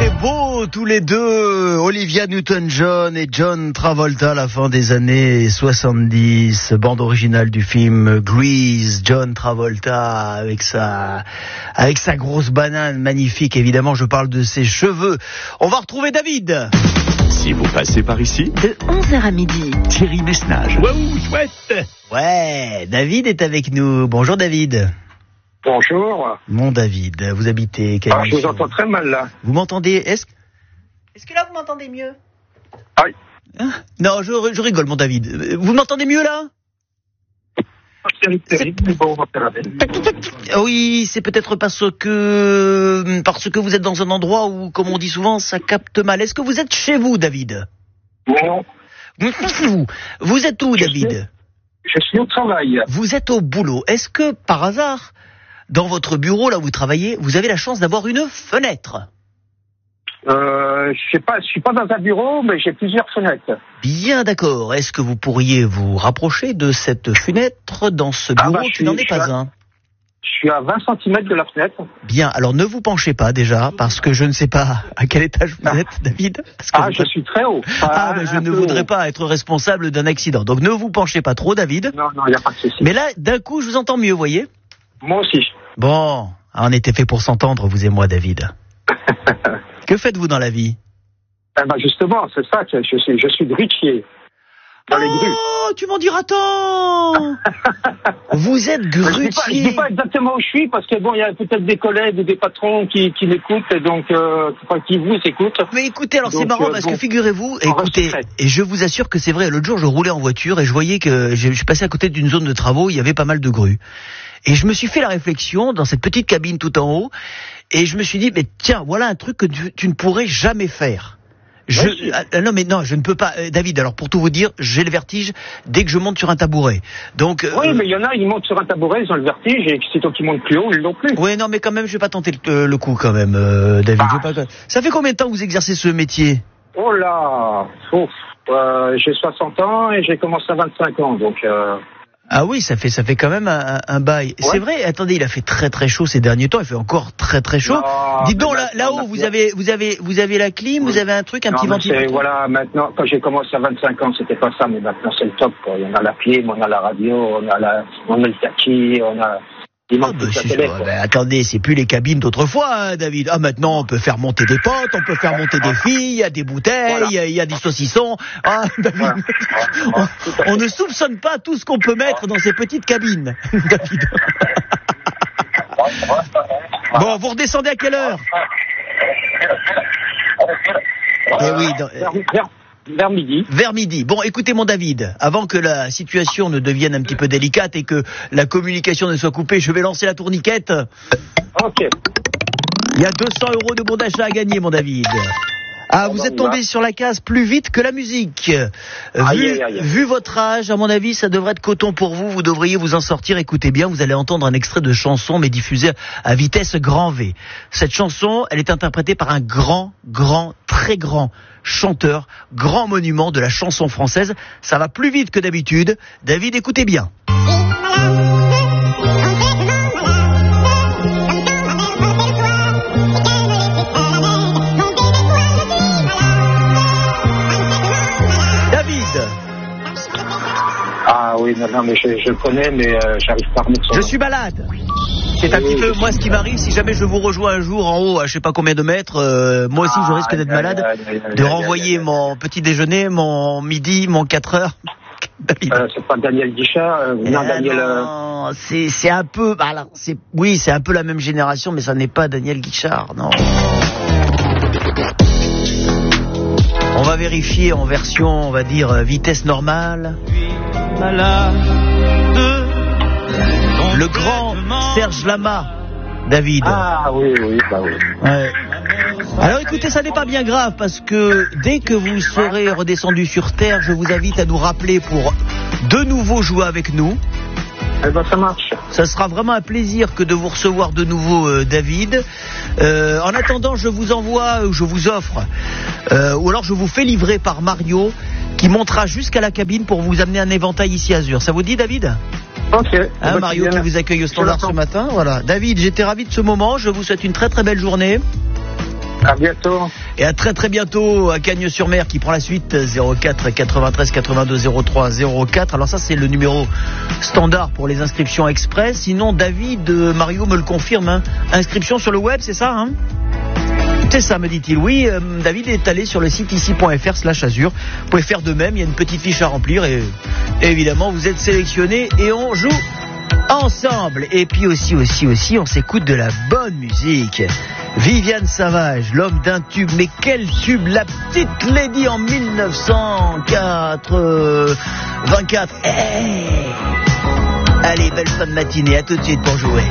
étaient beaux tous les deux, Olivia Newton-John et John Travolta à la fin des années 70. Bande originale du film Grease, John Travolta avec sa grosse banane magnifique. Évidemment, je parle de ses cheveux. On va retrouver David. Si vous passez par ici, de 11h à midi. Thierry Messnage. Waouh, chouette. Ouais, David est avec nous. Bonjour David. Bonjour. Mon David, vous habitez quelle Je vous entends très mal là. Vous m'entendez? Est-ce que là vous m'entendez mieux? Aïe. Non, je rigole mon David. Vous m'entendez mieux là? Oui, c'est peut-être parce que vous êtes dans un endroit où, comme on dit souvent, ça capte mal. Est-ce que vous êtes chez vous, David? Non. Vous êtes où, David? Je suis au travail. Vous êtes au boulot. Est-ce que, par hasard, dans votre bureau, là où vous travaillez, vous avez la chance d'avoir une fenêtre? Je sais pas, je suis pas dans un bureau, mais j'ai plusieurs fenêtres. Bien d'accord. Est-ce que vous pourriez vous rapprocher de cette fenêtre dans ce bureau qui n'en est pas un? Je suis à 20 cm de la fenêtre. Bien, alors ne vous penchez pas déjà, parce que je ne sais pas à quel étage vous êtes, David. Je suis très haut. Mais je ne voudrais pas être responsable d'un accident. Donc ne vous penchez pas trop, David. Non, il n'y a pas de souci. Mais là, d'un coup, je vous entends mieux, vous voyez? Moi aussi. Bon, on était fait pour s'entendre, vous et moi, David. Que faites-vous dans la vie? Justement, c'est ça que je suis grutier. Dans les grues. Oh, tu m'en diras tant. Vous êtes grutier. Je ne dis pas exactement où je suis, parce que bon, il y a peut-être des collègues ou des patrons qui m'écoutent, et donc qui vous écoutent. Mais écoutez, alors c'est marrant parce que figurez-vous, écoutez, et je vous assure que c'est vrai, l'autre jour je roulais en voiture et je voyais que je suis passé à côté d'une zone de travaux, il y avait pas mal de grues. Et je me suis fait la réflexion dans cette petite cabine tout en haut, et je me suis dit, mais tiens, voilà un truc que tu ne pourrais jamais faire. Je ne peux pas, David. Alors pour tout vous dire, j'ai le vertige dès que je monte sur un tabouret. Donc oui, mais il y en a, ils montent sur un tabouret, ils ont le vertige, et si toi qui montes plus haut, ils l'ont plus. Oui, non, mais quand même, je vais pas tenter le coup quand même, David. Ça fait combien de temps que vous exercez ce métier? Oh là, j'ai 60 ans et j'ai commencé à 25 ans, donc. Ah oui, ça fait quand même un bail. Ouais. C'est vrai. Attendez, il a fait très très chaud ces derniers temps. Il fait encore très très chaud. Non, dites donc là-haut, vous avez la clim, vous avez un truc, un petit ventilateur. Voilà, maintenant, quand j'ai commencé à 25 ans, c'était pas ça, mais maintenant c'est le top, quoi. On a la clim, on a la radio, on a le taki, on a. Attendez, c'est plus les cabines d'autrefois, hein, David. Ah, maintenant, on peut faire monter des potes, on peut faire monter des filles, il y a des bouteilles, il y a des saucissons. Ah, David, on ne soupçonne pas tout ce qu'on peut mettre dans ces petites cabines, David. Bon, vous redescendez à quelle heure? Eh oui, vers midi. Vers midi. Bon, écoutez mon David, avant que la situation ne devienne un petit peu délicate et que la communication ne soit coupée, je vais lancer la tourniquette. Ok. Il y a 200 € de bon d'achat à gagner, mon David. Ah, vous êtes tombé sur la case plus vite que la musique. Vu votre âge, à mon avis, ça devrait être coton pour vous. Vous devriez vous en sortir. Écoutez bien, vous allez entendre un extrait de chanson, mais diffusé à vitesse grand V. Cette chanson, elle est interprétée par un très grand chanteur, grand monument de la chanson française. Ça va plus vite que d'habitude. David, écoutez bien. Ah oui, non, mais je connais, mais j'arrive pas à remettre son... Je suis malade. C'est un petit peu moi ce qui m'arrive si jamais je vous rejoins un jour en haut à je sais pas combien de mètres, moi aussi je risque d'être malade, de renvoyer mon petit déjeuner, mon midi, mon 4 heures. C'est pas Daniel Guichard, non, Daniel... Non, c'est un peu, alors, c'est un peu la même génération, mais ça n'est pas Daniel Guichard, non. On va vérifier en version, on va dire, vitesse normale. Le grand Serge Lama, David. Ah oui, bah oui. Ouais. Alors écoutez, ça n'est pas bien grave parce que dès que vous serez redescendu sur Terre, je vous invite à nous rappeler pour de nouveau jouer avec nous. Eh ben ça marche. Ça sera vraiment un plaisir que de vous recevoir de nouveau, David. En attendant, je vous offre, ou alors je vous fais livrer par Mario, qui montera jusqu'à la cabine pour vous amener un éventail ici à Azur. Ça vous dit, David ? Ok. Mario qui vous accueille au standard ce matin. Voilà. David, j'étais ravi de ce moment. Je vous souhaite une très très belle journée. À bientôt. Et à très très bientôt à Cagnes-sur-Mer qui prend la suite 04 93 82 03 04. Alors ça c'est le numéro standard pour les inscriptions express. Sinon David Mario me le confirme, hein. Inscription sur le web, c'est ça, hein? C'est ça, me dit-il. Oui, David est allé sur le site ici.fr/azur. Vous pouvez faire de même, il y a une petite fiche à remplir et évidemment vous êtes sélectionné et on joue ensemble. Et puis aussi, on s'écoute de la bonne musique. Viviane Savage, l'homme d'un tube. Mais quel tube, la petite Lady en 1924. Hey. Allez, belle fin de matinée, à tout de suite pour jouer.